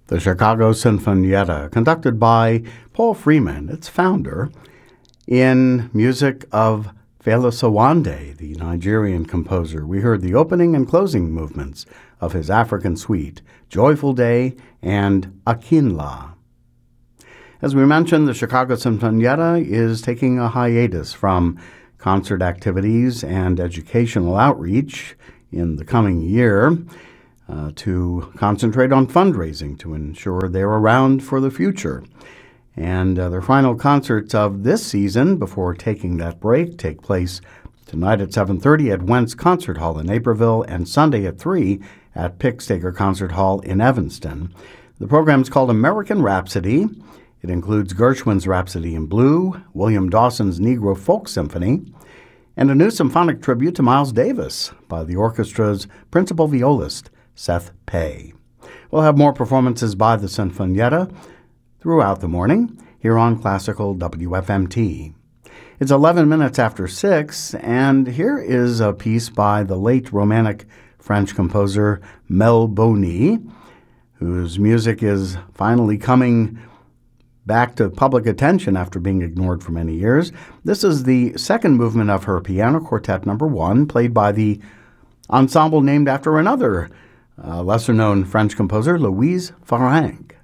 The Chicago Sinfonietta, conducted by Paul Freeman, its founder, in music of Fela Sawande, the Nigerian composer. We heard the opening and closing movements of his African suite, Joyful Day and Akinla. As we mentioned, the Chicago Sinfonietta is taking a hiatus from concert activities and educational outreach in the coming year to concentrate on fundraising to ensure they're around for the future. And their final concerts of this season, before taking that break, take place tonight at 7:30 at Wentz Concert Hall in Naperville and Sunday at 3 at Pickstaker Concert Hall in Evanston. The program is called American Rhapsody. It includes Gershwin's Rhapsody in Blue, William Dawson's Negro Folk Symphony, and a new symphonic tribute to Miles Davis by the orchestra's principal violist, Seth Pei. We'll have more performances by the Sinfonietta throughout the morning here on Classical WFMT. It's 11 minutes after 6, and here is a piece by the late Romantic French composer Mel Boni, whose music is finally coming back to public attention after being ignored for many years. This is the second movement of her Piano Quartet No. 1, played by the ensemble named after another lesser-known French composer, Louise Farrenc.